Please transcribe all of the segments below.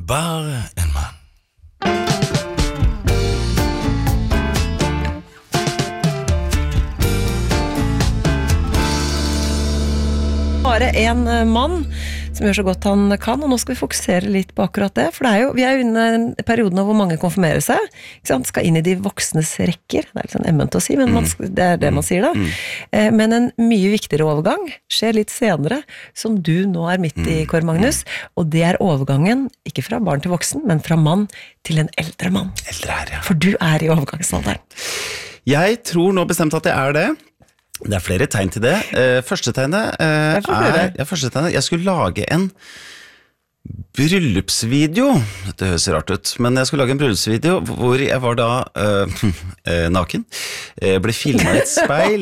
Bare en mann. Bare en mann som gjør så godt han kan, og nå skal vi fokusere litt på akkurat det, for vi er jo inne i en periode hvor mange konfirmerer seg, ikke sant? Skal inn i de voksnes rekker, det er litt sånn emment å si, men det er det man sier da. Men en mye viktigere overgang skjer litt senere, som du nå er midt i, Kåre Magnus, og det er overgangen, ikke fra barn til voksen, men fra mann til en eldre mann. Eldre her, ja. For du er i overgangsalderen. Jeg tror nå bestemt at jeg er det. Det er flere tegn til det. Første tegnet jeg skulle lage en bryllupsvideo. Det høres rart ut, men jeg skulle lage en bryllupsvideo hvor jeg var da naken. Ble filmet i et speil.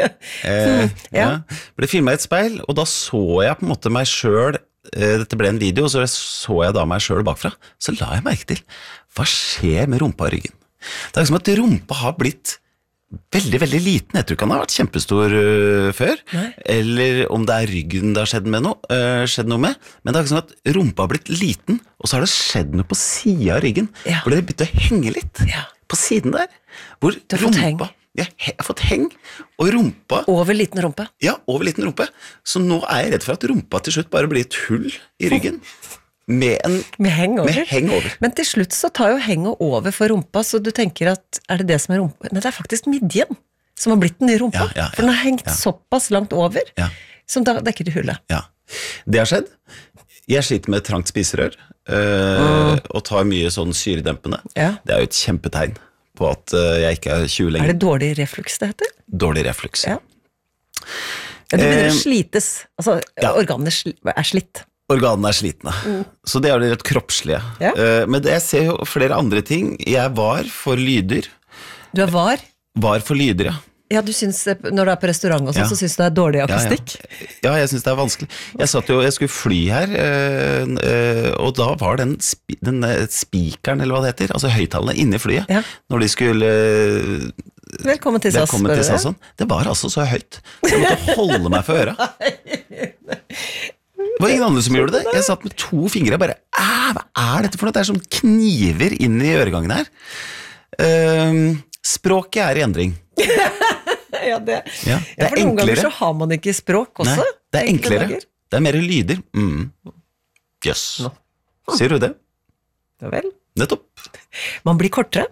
Ble filmet i et speil, og da så jeg på en måte meg selv. Dette ble en video, så så jeg da meg selv bakfra. Så la jeg merke til, hva skjer med rumpa i ryggen? Det er som at rumpa har blitt veldig, veldig liten. Jeg tror ikke han har vært kjempestor før. Nei. Eller om det er ryggen det har skjedd noe med. Men det er ikke sånn at rumpa har blitt liten, og så har det skjedd noe på siden av ryggen, hvor det begynte å henge litt på siden der. Hvor du har fått heng. Jeg har fått heng, og rumpa... Over liten rumpe. Ja, over liten rumpe. Så nå er jeg redd for at rumpa til slutt bare blir et hull i ryggen. Med heng over. Men til slutt så tar jo henget over for rumpa, så du tenker at, er det som er rumpa? Men det er faktisk midjen som har blitt den nye rumpa, for den har hengt såpass langt over, som da dekker det hullet. Ja, det har skjedd. Jeg sliter med trangt spiserør, og tar mye sånn syredempende. Det er jo et kjempetegn på at jeg ikke er 20 lenger. Er det dårlig refluks det heter? Dårlig refluks. Ja, det begynner å slites, altså organet er slitt. Organene er slitne, så det er det rett kroppslige. Men jeg ser jo flere andre ting. Jeg var for lyder. Du er var? Var for lyder, ja. Ja, du synes, når du er på restaurant og sånn, så synes du det er dårlig akustikk? Ja, jeg synes det er vanskelig. Jeg skulle fly her, og da var den spikeren, eller hva det heter, altså høyttalene inne i flyet, når de skulle... Velkommen til SAS. Det var altså så høyt, så jeg måtte holde meg for øra. Det var ingen andre som gjorde det. Jeg satt med 2 fingre og bare, hva er dette for noe? Det er som kniver inn i øregangen her. Språket er i endring. Det er noen ganger så har man ikke språk også. Nei, det er enklere. Det er mer lyder. Jøss. Sier du det? Ja vel. Nettopp. Man blir kortere.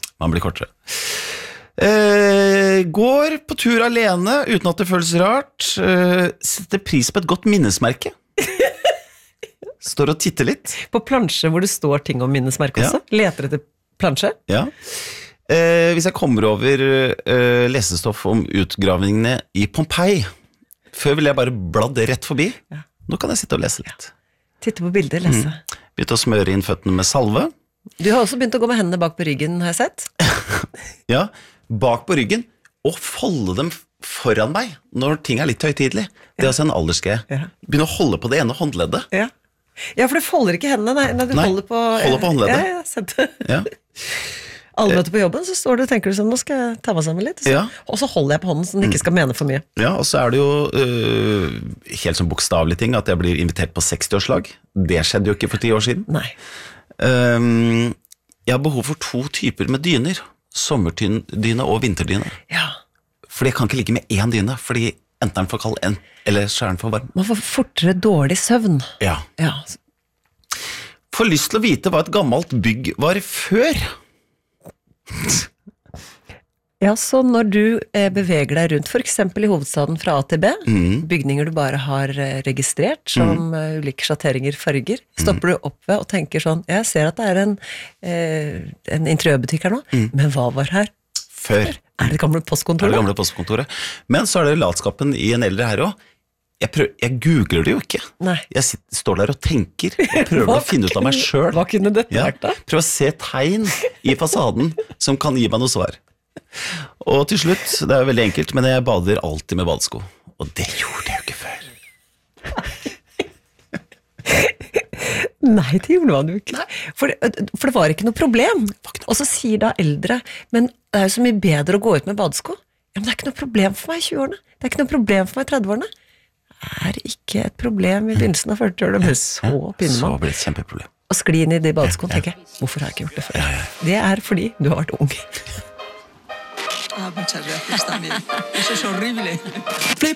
Går på tur alene uten at det føles rart. Setter pris på et godt minnesmerke. Står og titter litt. På plansje hvor det står ting om minnesmerke også? Leter etter plansje? Ja. Hvis jeg kommer over lesestoff om utgravningene i Pompeii, før vil jeg bare bladde rett forbi. Nå kan jeg sitte og lese litt. Titte på bilder, lese. Begynte å smøre inn føttene med salve. Du har også begynt å gå med hendene bak på ryggen, har jeg sett. Ja, bak på ryggen, og folde dem foran meg når ting er litt høytidelig. Det er også en aldersgreie. Begynne å holde på det ene håndleddet. Ja, for du folder ikke hendene, nei, du holder på håndleddet. Ja, jeg har sett det. Alle møter på jobben, så står du og tenker du sånn, nå skal jeg ta meg sammen litt, og så holder jeg på hånden, så den ikke skal mene for mye. Ja, og så er det jo helt sånn bokstavlig ting, at jeg blir invitert på 60-årslag. Det skjedde jo ikke for 10 år siden. Nei. Jeg har behov for 2 typer med dyner, sommerdyne og vinterdyne. Ja. Fordi jeg kan ikke ligge med 1 dyne, fordi enten er den for kald, eller så er den for varm. Man får fortere dårlig søvn. Ja. Får lyst til å vite hva et gammelt bygg var før. Ja, så når du beveger deg rundt, for eksempel i hovedstaden fra A til B, bygninger du bare har registrert som ulike sjatteringer, farger, stopper du opp ved og tenker sånn, jeg ser at det er en interiørbutikk her nå, men hva var her? Før. Er det gamle postkontoret? Det gamle postkontoret. Men så er det latskapen i en eldre herre også. Jeg googler det jo ikke. Nei. Jeg står der og tenker, og prøver å finne ut av meg selv. Hva kunne dette vært da? Prøver å se tegn i fasaden som kan gi meg noe svar. Og til slutt, det er veldig enkelt, men jeg bader alltid med badesko. Og det gjorde jeg jo ikke før. Nei, det gjorde man jo ikke. For det var ikke noe problem. Og så sier da eldre, men det er jo så mye bedre å gå ut med badesko. Ja, men det er ikke noe problem for meg i 20-årene. Det er ikke noe problem for meg i 30-årene. Det er ikke et problem i begynnelsen av 40-årene, men så pinner man. Så blir det et kjempeproblem. og skli inn i de badeskoene, tenker jeg, hvorfor har jeg ikke gjort det før? Det fordi du har vært ung. Muchas gracias también. Eso es horrible.